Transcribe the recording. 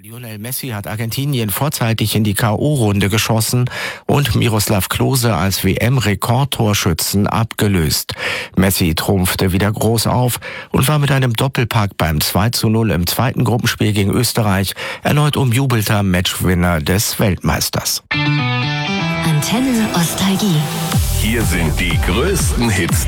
Lionel Messi hat Argentinien vorzeitig in die K.O.-Runde geschossen und Miroslav Klose als WM-Rekordtorschützen abgelöst. Messi trumpfte wieder groß auf und war mit einem Doppelpack beim 2:0 im zweiten Gruppenspiel gegen Österreich erneut umjubelter Matchwinner des Weltmeisters. Antenne Nostalgie. Hier sind die größten Hits